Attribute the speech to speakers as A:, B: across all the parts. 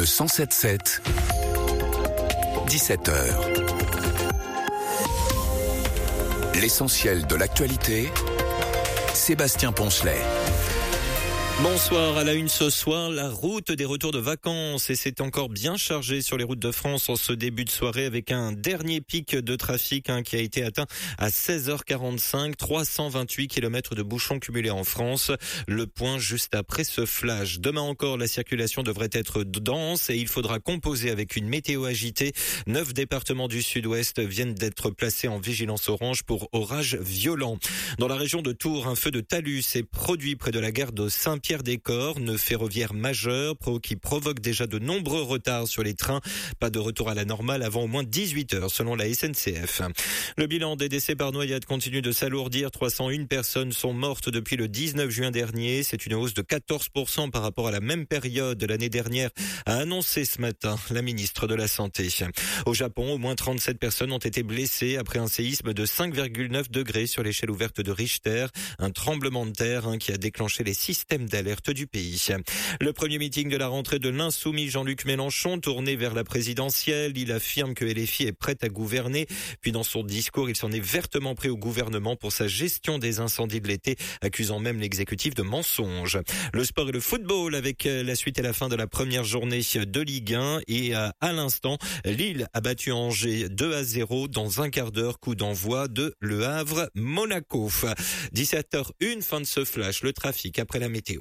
A: Le 107.7, 17h. L'essentiel de l'actualité, Sébastien Poncelet.
B: Bonsoir, à la une ce soir, la route des retours de vacances et c'est encore bien chargé sur les routes de France en ce début de soirée avec un dernier pic de trafic qui a été atteint à 16h45, 328 km de bouchons cumulés en France, le point juste après ce flash. Demain encore, la circulation devrait être dense et il faudra composer avec une météo agitée. 9 départements du sud-ouest viennent d'être placés en vigilance orange pour orages violents. Dans la région de Tours, un feu de talus s'est produit près de la gare de Saint-Pierre-des-Corps, nœud ferroviaire majeur qui provoque déjà de nombreux retards sur les trains. Pas de retour à la normale avant au moins 18 heures selon la SNCF. Le bilan des décès par noyade continue de s'alourdir. 301 personnes sont mortes depuis le 19 juin dernier. C'est une hausse de 14% par rapport à la même période de l'année dernière, a annoncé ce matin la ministre de la Santé. Au Japon, au moins 37 personnes ont été blessées après un séisme de 5,9 degrés sur l'échelle ouverte de Richter. Un tremblement de terre qui a déclenché les systèmes d'alerte du pays. Le premier meeting de la rentrée de l'insoumis Jean-Luc Mélenchon, tourné vers la présidentielle, il affirme que LFI est prête à gouverner. Puis dans son discours, il s'en est vertement pris au gouvernement pour sa gestion des incendies de l'été, accusant même l'exécutif de mensonge. Le sport et le football avec la suite et la fin de la première journée de Ligue 1 et à l'instant, Lille a battu Angers 2-0 dans un quart d'heure, coup d'envoi de Le Havre-Monaco. 17h01, fin de ce flash, le trafic après la météo.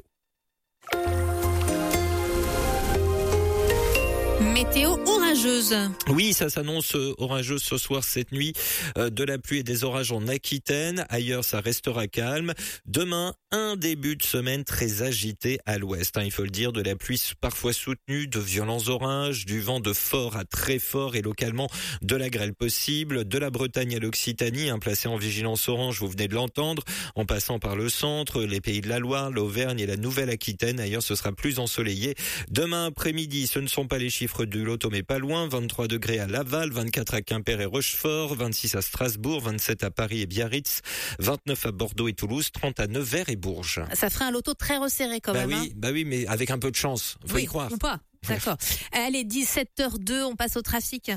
C: Météo orageuse.
B: Oui, ça s'annonce orageuse ce soir, cette nuit. De la pluie et des orages en Aquitaine. Ailleurs, ça restera calme. Demain, un début de semaine très agité à l'ouest. Il faut le dire, de la pluie parfois soutenue, de violents orages, du vent de fort à très fort et localement de la grêle possible. De la Bretagne à l'Occitanie, placé en vigilance orange, vous venez de l'entendre, en passant par le centre, les pays de la Loire, l'Auvergne et la Nouvelle-Aquitaine. Ailleurs, ce sera plus ensoleillé. Demain après-midi, ce ne sont pas les chiffres du loto, mais pas loin. 23 degrés à Laval, 24 à Quimper et Rochefort, 26 à Strasbourg, 27 à Paris et Biarritz, 29 à Bordeaux et Toulouse, 30 à Nevers et Bourges.
C: Ça ferait un loto très resserré quand même.
B: Oui, mais avec un peu de chance. Faut y croire.
C: Ou pas. D'accord. Allez, 17h02, on passe au trafic.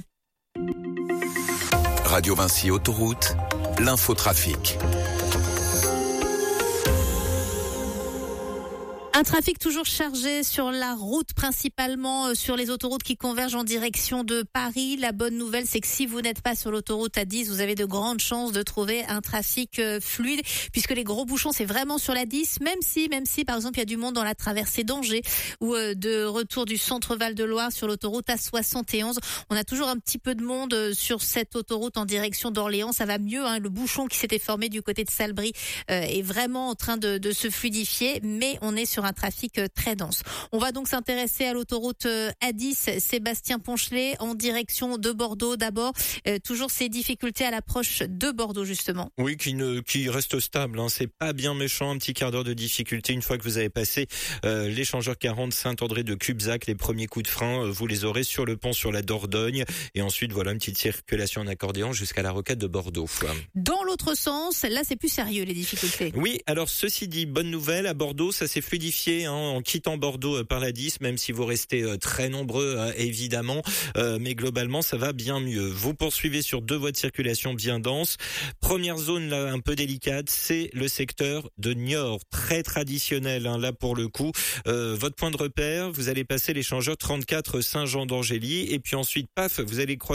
A: Radio Vinci Autoroute, l'infotrafic.
C: Un trafic toujours chargé sur la route, principalement sur les autoroutes qui convergent en direction de Paris. La bonne nouvelle, c'est que si vous n'êtes pas sur l'autoroute A10, vous avez de grandes chances de trouver un trafic fluide, puisque les gros bouchons, c'est vraiment sur la 10, même si, par exemple, il y a du monde dans la traversée d'Angers ou de retour du centre Val-de-Loire sur l'autoroute A71. On a toujours un petit peu de monde sur cette autoroute en direction d'Orléans. Ça va mieux, Le bouchon qui s'était formé du côté de Salbris est vraiment en train de se fluidifier, mais on est sur un trafic très dense. On va donc s'intéresser à l'autoroute A10 Sébastien Poncelet en direction de Bordeaux d'abord. Toujours ces difficultés à l'approche de Bordeaux justement.
B: Oui, qui reste stable. C'est pas bien méchant. Un petit quart d'heure de difficulté une fois que vous avez passé l'échangeur 40 Saint-André de Cubzac. Les premiers coups de frein, vous les aurez sur le pont sur la Dordogne. Et ensuite, voilà une petite circulation en accordéon jusqu'à la rocade de Bordeaux.
C: Dans l'autre sens, là c'est plus sérieux les difficultés.
B: Oui, alors ceci dit, bonne nouvelle, à Bordeaux, ça s'est fluidifié en quittant Bordeaux par la 10, même si vous restez très nombreux évidemment, mais globalement ça va bien mieux. Vous poursuivez sur 2 voies de circulation bien denses. Première zone là un peu délicate, c'est le secteur de Niort, très traditionnel là pour le coup. Votre point de repère, vous allez passer l'échangeur 34 Saint-Jean d'Angély et puis ensuite paf, vous allez croiser